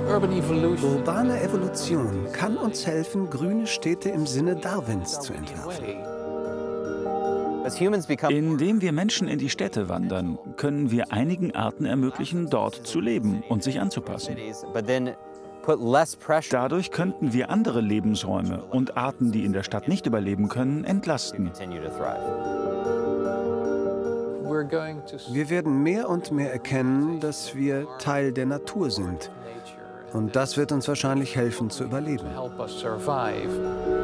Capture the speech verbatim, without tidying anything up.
Urbane Evolution kann uns helfen, grüne Städte im Sinne Darwins zu entwerfen. Indem wir Menschen in die Städte wandern, können wir einigen Arten ermöglichen, dort zu leben und sich anzupassen. Dadurch könnten wir andere Lebensräume und Arten, die in der Stadt nicht überleben können, entlasten. Wir werden mehr und mehr erkennen, dass wir Teil der Natur sind. Und das wird uns wahrscheinlich helfen, zu überleben.